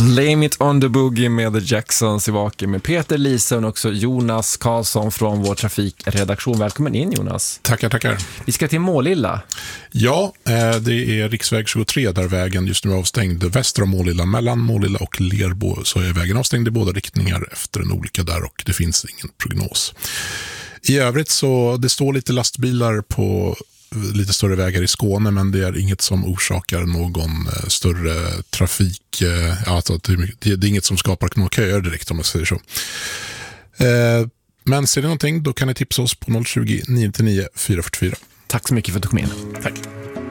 Blame It On The Boogie med The Jacksons i Vaken med Peter Lise och också Jonas Karlsson från vår trafikredaktion. Välkommen in, Jonas. Tackar. Vi ska till Målilla. Ja, det är riksväg 23 där vägen just nu är avstängd väster om Målilla. Mellan Målilla och Lerbo så är vägen avstängd i båda riktningar efter en olycka där och det finns ingen prognos. I övrigt så det står lite lastbilar på lite större vägar i Skåne, men det är inget som orsakar någon större trafik. Alltså, det är inget som skapar några köer direkt, om man säger så. Men ser ni någonting, då kan ni tipsa oss på 020 999 444. Tack så mycket för att du kom in. Tack.